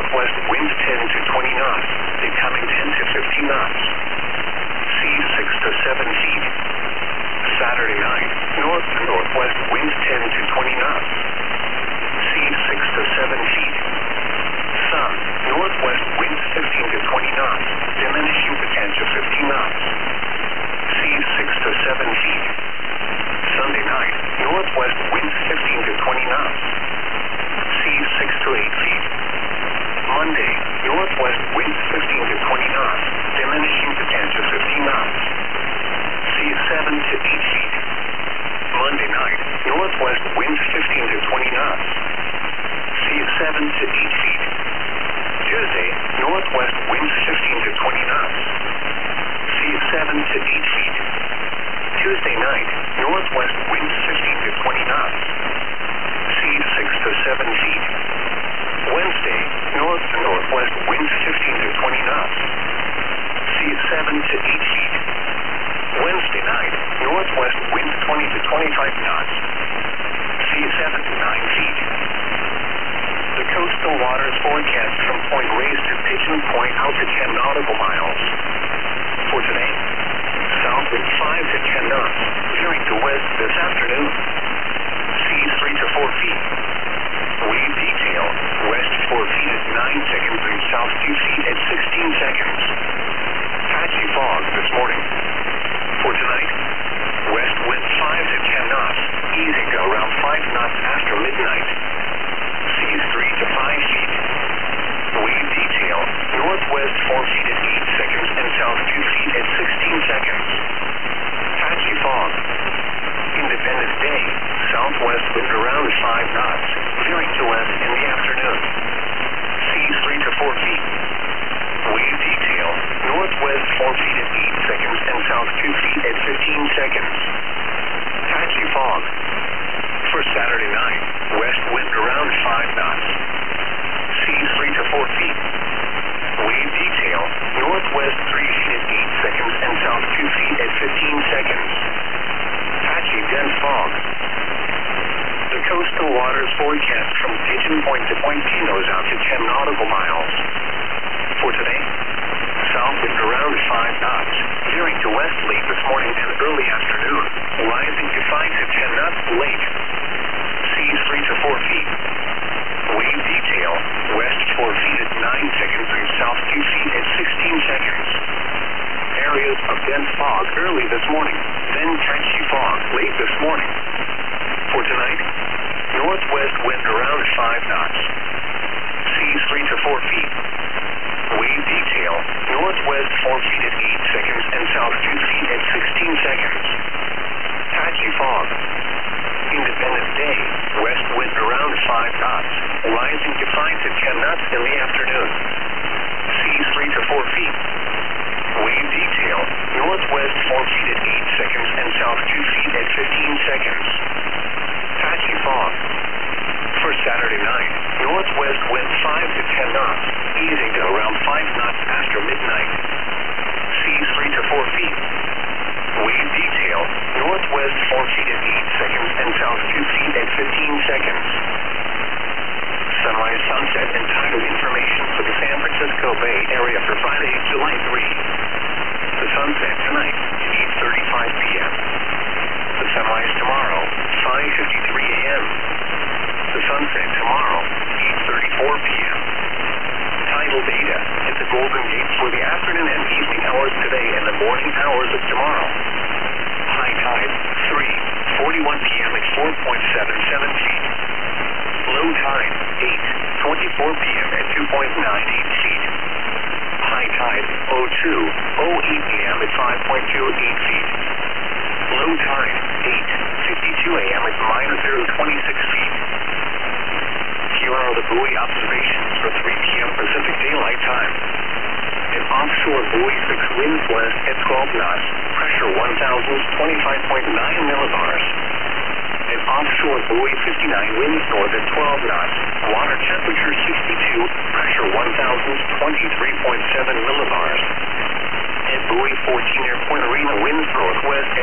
northwest winds 10 to 20 knots, becoming 10 to 15 knots. Seas 6 to 7 feet. Saturday night, north to northwest winds 10 to 20 knots. Seas 6 to 7 feet. Sun, northwest winds 15 to 20 knots, diminishing to 10 to 15 knots. Seas 6 to 7 feet. Sunday night, northwest winds 15 to 20 knots. Seas 6 to 8 feet. Monday, northwest winds 15 to 20 knots, diminishing to 10 to 15 knots. Seas 7 to 8 feet. Monday night, northwest winds 15 to 20 knots. Seas 7 to 8 feet. Tuesday, northwest winds 15 to 20 knots. Seas 7 to 8 feet. Tuesday night, northwest winds 15 to 20 knots. Seas 6 to 7 feet. Wednesday, north to northwest winds 15 to 20 knots. Seas 7 to 8 feet. Wednesday night, northwest winds 20 to 25 knots. Seas 7 to 9 feet. The coastal waters forecast from Point Reyes to Pigeon Point out to 10 nautical miles. For today, south wind 5 to 10 knots, veering to west this afternoon. Seas 3 to 4 feet. Wave detail, west 4 feet at 9 seconds and south 2 feet at 16 seconds. Patchy fog this morning. For tonight, west wind 5 to 10 knots, easing to around 5 knots after midnight. Seas 3 to 5 feet. Wave detail, northwest 4 feet at 8 seconds and south 2 feet at 16 seconds. Patchy fog. Independence Day, southwest wind around 5 knots, veering to west in the afternoon. Seas 3 to 4 feet. Wave detail, northwest 4 feet at 8 seconds and south 2 feet at 15 seconds. Patchy fog. For Saturday night, west wind around 5 knots. Seas 3 to 4 feet. Wave detail, northwest 3 feet at 8 seconds and south 2 feet at 15 seconds. Patchy dense fog. The coastal waters forecast from Pigeon Point to Point Pinos out to 10 nautical miles. For today, south wind around 5 knots, veering to west late this morning and early afternoon, rising to 5 to 10 knots late. Seas 3 to 4 feet. Wave detail, west 4 feet at 9 seconds and south 2 feet at 16 seconds. Areas of dense fog early this morning, then patchy fog late this morning. For tonight, northwest wind around 5 knots. Seas 3 to 4 feet. Wave detail, northwest 4 feet at 8 seconds and south 2 feet at 16 seconds. Patchy fog. Independence Day, west wind around 5 knots, rising to 5 to 10 knots in the afternoon. Seas 3 to 4 feet. Wave detail, northwest 4 feet at 8 seconds and south 2 feet at 15 seconds. Patchy fog. For Saturday night, northwest wind 5 to 10 knots, easing to around 5 knots after midnight. Seas 3 to 4 feet. Wave detail, northwest 4 feet at 8 seconds and south 2 feet at 15 seconds. Sunrise, sunset, and tidal information for the San Francisco Bay Area for Friday, July 3. The sunset tonight, 8:35 p.m. The sunrise tomorrow, 5:53 a.m. The sunset tomorrow, 8:34 p.m. Tidal data at the Golden Gate for the afternoon and evening hours today and the morning hours of tomorrow. High tide, 3:41 p.m. at 4.77 feet. Low tide, 8:24 p.m. at 2.98 feet. High tide, 02:08 p.m. at 5.28 feet. Low tide, 8:52 a.m. at -0.26 feet. Here are the buoy observations for 3 p.m. Pacific Daylight Time. An offshore buoy 6 winds west at 12 knots, pressure 1,025.9 millibars. An offshore buoy 59 winds north at 12 knots, water temperature 62, pressure 1,023.7 millibars. At buoy 14 near Point Arena winds northwest